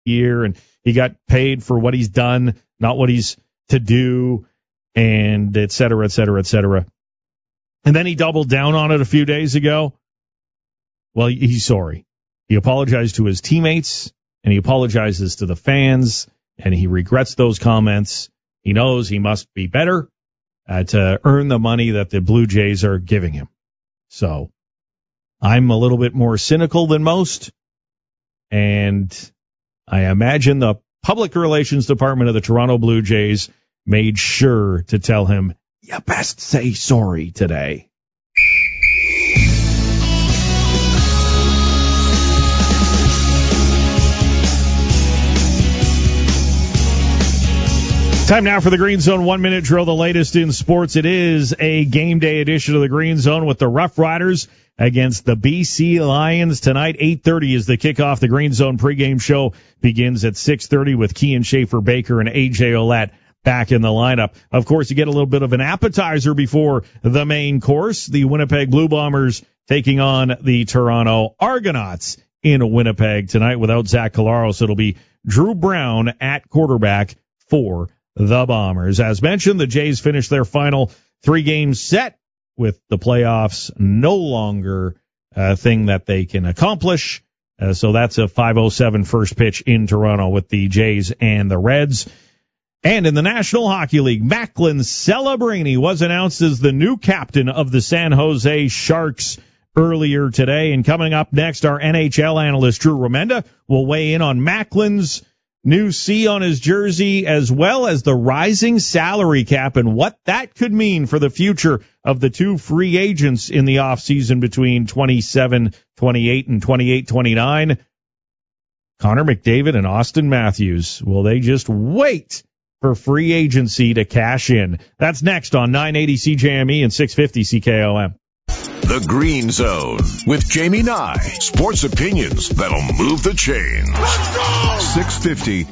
year, and he got paid for what he's done, not what he's to do, and et cetera, et cetera, et cetera. And then he doubled down on it a few days ago. Well, he's sorry. He apologized to his teammates, and he apologizes to the fans, and he regrets those comments. He knows he must be better to earn the money that the Blue Jays are giving him. So I'm a little bit more cynical than most, and I imagine the public relations department of the Toronto Blue Jays made sure to tell him, you best say sorry today. Time now for the Green Zone 1-minute drill, the latest in sports. It is a game day edition of the Green Zone with the Rough Riders against the BC Lions tonight. 8:30 is the kickoff. The Green Zone pregame show begins at 6:30 with Kean Schaefer-Baker and A.J. Ouellette back in the lineup. Of course, you get a little bit of an appetizer before the main course. The Winnipeg Blue Bombers taking on the Toronto Argonauts in Winnipeg tonight without Zach Collaros. It'll be Drew Brown at quarterback for the Bombers. As mentioned, the Jays finished their final 3-game set with the playoffs no longer a thing that they can accomplish. So that's a 5:07 first pitch in Toronto with the Jays and the Reds. And in the National Hockey League, Macklin Celebrini was announced as the new captain of the San Jose Sharks earlier today. And coming up next, our NHL analyst Drew Remenda will weigh in on Macklin's new C on his jersey, as well as the rising salary cap and what that could mean for the future of the two free agents in the offseason between 27-28 and 28-29. Connor McDavid and Austin Matthews. Will they just wait for free agency to cash in? That's next on 980 CJME and 650 CKOM. The Green Zone with Jamie Nye. Sports opinions that'll move the chains. Let's go! 650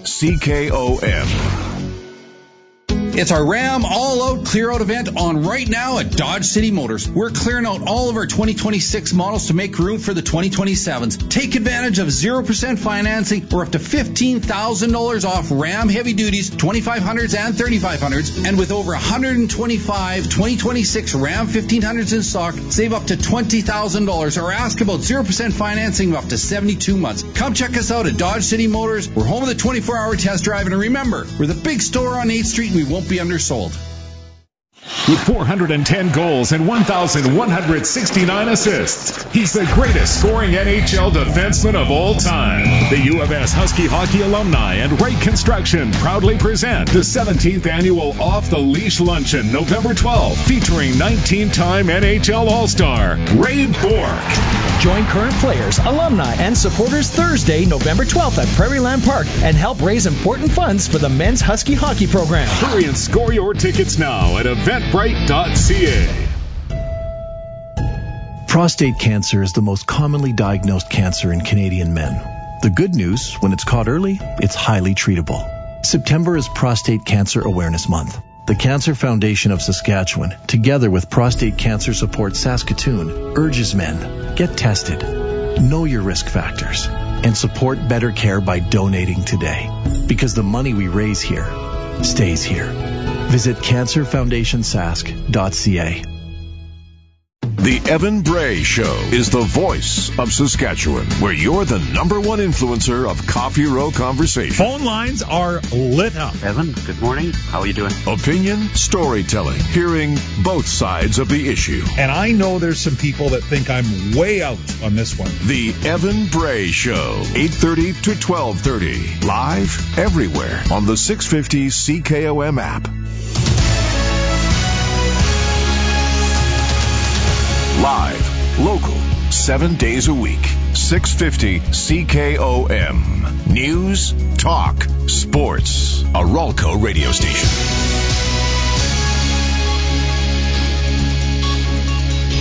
CKOM. It's our Ram All-Out Clear-Out event on right now at Dodge City Motors. We're clearing out all of our 2026 models to make room for the 2027s. Take advantage of 0% financing or up to $15,000 off Ram Heavy Duties, 2500s and 3500s. And with over 125 2026 Ram 1500s in stock, save up to $20,000 or ask about 0% financing of up to 72 months. Come check us out at Dodge City Motors. We're home of the 24-hour test drive. And remember, we're the big store on 8th Street and we won't be undersold. With 410 goals and 1,169 assists, he's the greatest scoring NHL defenseman of all time. The U of S Husky Hockey alumni and Wright Construction proudly present the 17th annual Off the Leash Luncheon, November 12th, featuring 19-time NHL All-Star Ray Bourque. Join current players, alumni, and supporters Thursday, November 12th at Prairieland Park and help raise important funds for the men's Husky hockey program. Hurry and score your tickets now at eventbrite.ca. Prostate cancer is the most commonly diagnosed cancer in Canadian men. The good news, when it's caught early, it's highly treatable. September is Prostate Cancer Awareness Month. The Cancer Foundation of Saskatchewan, together with Prostate Cancer Support Saskatoon, urges men, get tested, know your risk factors, and support better care by donating today. Because the money we raise here stays here. Visit cancerfoundationsask.ca. The Evan Bray Show is the voice of Saskatchewan, where you're the #1 influencer of Coffee Row conversation. Phone lines are lit up. Evan, good morning. How are you doing? Opinion, storytelling, hearing both sides of the issue. And I know there's some people that think I'm way out on this one. The Evan Bray Show, 8:30 to 12:30, live everywhere on the 650 CKOM app. Live, local, 7 days a week. 650 CKOM. News, talk, sports. A Ralco radio station.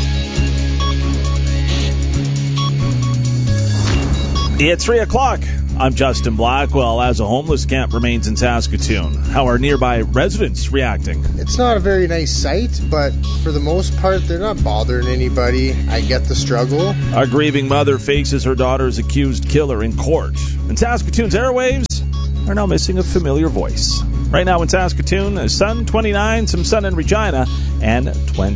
It's 3 o'clock I'm Justin Blackwell. As a homeless camp remains in Saskatoon, how are nearby residents reacting? It's not a very nice sight, but for the most part, they're not bothering anybody. I get the struggle. A grieving mother faces her daughter's accused killer in court. And Saskatoon's airwaves are now missing a familiar voice. Right now in Saskatoon, sun 29, some sun in Regina, and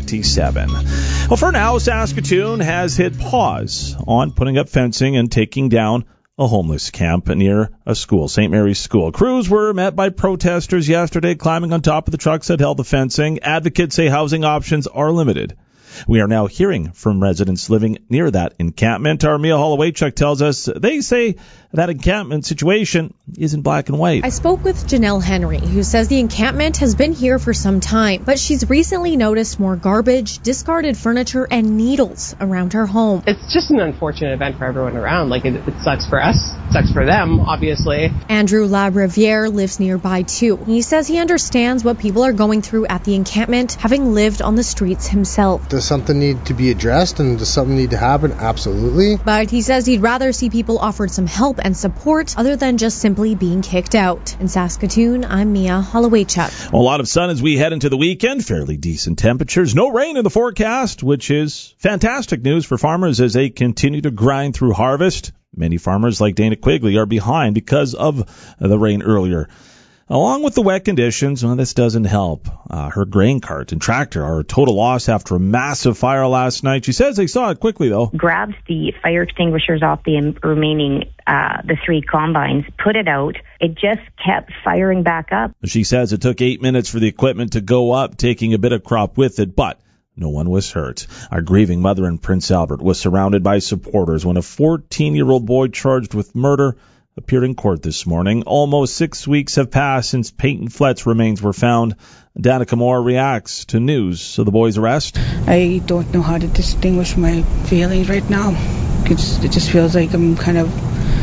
27. Well, for now, Saskatoon has hit pause on putting up fencing and taking down a homeless camp near a school, St. Mary's School. Crews were met by protesters yesterday climbing on top of the trucks that held the fencing. Advocates say housing options are limited. We are now hearing from residents living near that encampment. Our Mia Holowaychuk tells us they say that encampment situation isn't black and white. I spoke with Janelle Henry, who says the encampment has been here for some time, but she's recently noticed more garbage, discarded furniture, and needles around her home. It's just an unfortunate event for everyone around. Like, it sucks for us, it sucks for them, obviously. Andrew Labriviere lives nearby, too. He says he understands what people are going through at the encampment, having lived on the streets himself. Does something need to be addressed and does something need to happen? Absolutely. But he says he'd rather see people offered some help and support other than just simply being kicked out. In Saskatoon, I'm Mia Holowaychuk. A lot of sun as we head into the weekend. Fairly decent temperatures. No rain in the forecast, which is fantastic news for farmers as they continue to grind through harvest. Many farmers like Dana Quigley are behind because of the rain earlier. Along with the wet conditions, well, this doesn't help. Her grain cart and tractor are a total loss after a massive fire last night. She says they saw it quickly, though. Grabbed the fire extinguishers off the remaining, the 3 combines, put it out. It just kept firing back up. She says it took 8 minutes for the equipment to go up, taking a bit of crop with it, but no one was hurt. Our grieving mother in Prince Albert was surrounded by supporters when a 14-year-old boy charged with murder appeared in court this morning. Almost 6 weeks have passed since Peyton Flett's remains were found. Danica Moore reacts to news of the boy's arrest. I don't know how to distinguish my feelings right now. It just feels like I'm kind of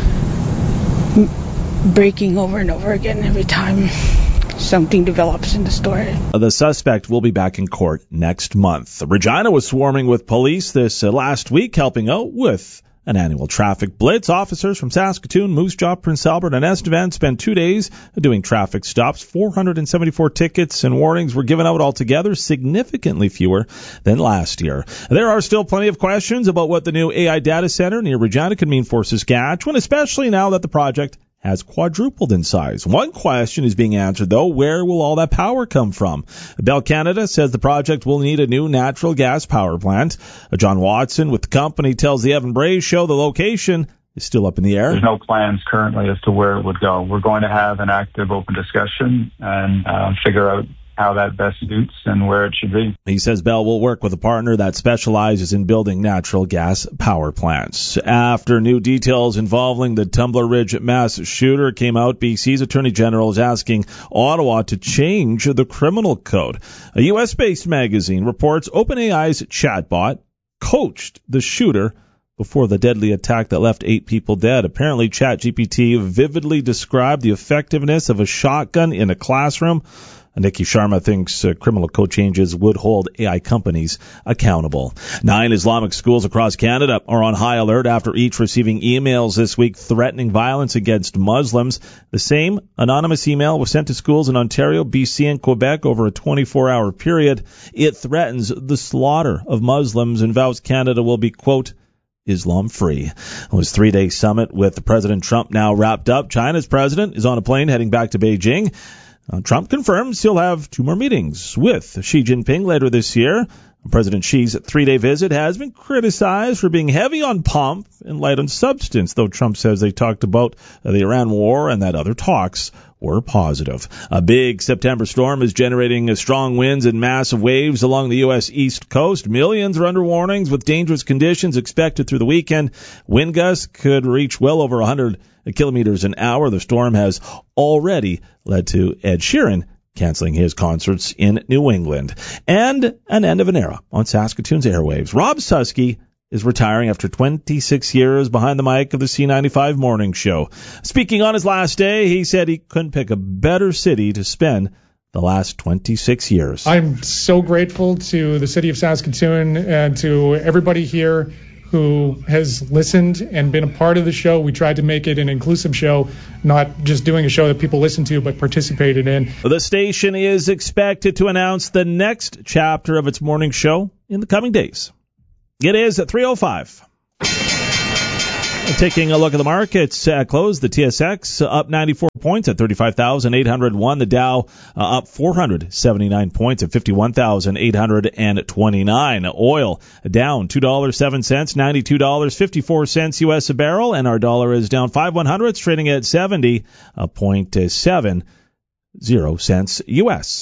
breaking over and over again every time something develops in the story. The suspect will be back in court next month. Regina was swarming with police this last week, helping out with an annual traffic blitz. Officers from Saskatoon, Moose Jaw, Prince Albert, and Estevan spent 2 days doing traffic stops. 474 tickets and warnings were given out altogether, significantly fewer than last year. There are still plenty of questions about what the new AI data center near Regina could mean for Saskatchewan, especially now that the project has quadrupled in size. One question is being answered, though. Where will all that power come from? Bell Canada says the project will need a new natural gas power plant. John Watson with the company tells the Evan Bray Show the location is still up in the air. There's no plans currently as to where it would go. We're going to have an active open discussion and figure out how that best suits and where it should be. He says Bell will work with a partner that specializes in building natural gas power plants. After new details involving the Tumbler Ridge mass shooter came out, BC's Attorney General is asking Ottawa to change the criminal code. A U.S.-based magazine reports OpenAI's chatbot coached the shooter before the deadly attack that left 8 people dead. Apparently, ChatGPT vividly described the effectiveness of a shotgun in a classroom. Nikki Sharma thinks criminal code changes would hold AI companies accountable. 9 Islamic schools across Canada are on high alert after each receiving emails this week threatening violence against Muslims. The same anonymous email was sent to schools in Ontario, BC, and Quebec over a 24-hour period. It threatens the slaughter of Muslims and vows Canada will be, quote, Islam-free. It was a 3-day summit with President Trump now wrapped up. China's president is on a plane heading back to Beijing. Trump confirms he'll have 2 more meetings with Xi Jinping later this year. President Xi's 3-day visit has been criticized for being heavy on pomp and light on substance, though Trump says they talked about the Iran war and that other talks were positive. A big September storm is generating strong winds and massive waves along the U.S. East Coast. Millions are under warnings with dangerous conditions expected through the weekend. Wind gusts could reach well over 100 kilometers an hour. The storm has already led to Ed Sheeran canceling his concerts in New England. And an end of an era on Saskatoon's airwaves. Rob Susky is retiring after 26 years behind the mic of the C95 morning show. Speaking on his last day, he said he couldn't pick a better city to spend the last 26 years. I'm so grateful to the city of Saskatoon and to everybody here who has listened and been a part of the show. We tried to make it an inclusive show, not just doing a show that people listen to, but participated in. The station is expected to announce the next chapter of its morning show in the coming days. It is at 3:05. Taking a look at the markets at close, the TSX up 94 points at 35,801. The Dow up 479 points at 51,829. Oil down $2.07, $92.54 U.S. a barrel, and our dollar is down 5/100ths, trading at 70.70 cents U.S.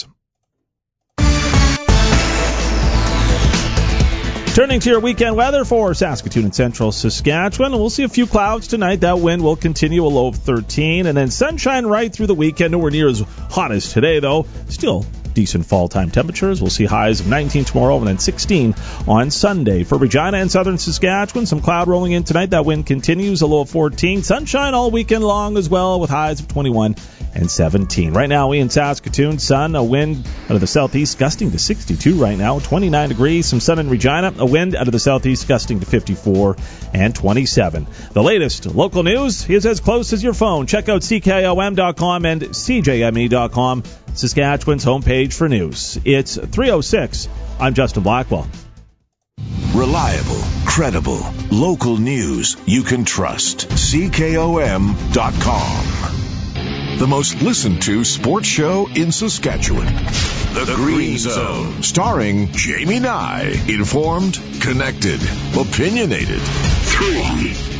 Turning to your weekend weather for Saskatoon and central Saskatchewan, we'll see a few clouds tonight. That wind will continue, a low of 13, and then sunshine right through the weekend. Nowhere near as hot as today, though. Still decent fall-time temperatures. We'll see highs of 19 tomorrow and then 16 on Sunday. For Regina and southern Saskatchewan, some cloud rolling in tonight. That wind continues, a low of 14. Sunshine all weekend long as well, with highs of 21 and 17. Right now, we in Saskatoon, sun, a wind out of the southeast gusting to 62 right now, 29 degrees. Some sun in Regina, a wind out of the southeast gusting to 54 and 27. The latest local news is as close as your phone. Check out CKOM.com and CJME.com, Saskatchewan's homepage for news. It's 3:06. I'm Justin Blackwell. Reliable, credible, local news you can trust. CKOM.com. The most listened to sports show in Saskatchewan. The Green Zone. Starring Jamie Nye. Informed, connected, opinionated. 3